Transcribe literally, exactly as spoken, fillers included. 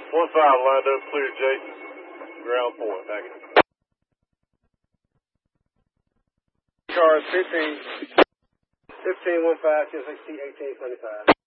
One five lined up, clear Jason. Ground point, back in. Cars fifteen, fifteen one five, two sixty, eighteen seventy-five.